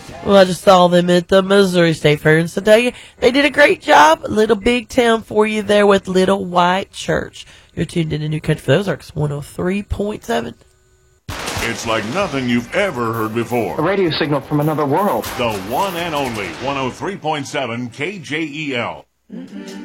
Well, I just saw them at the Missouri State Fair in Sedalia. They did a great job. Little big town for you there with Little White Church. You're tuned in to New Country for the Ozarks 103.7. It's like nothing you've ever heard before. A radio signal from another world. The one and only 103.7 KJEL.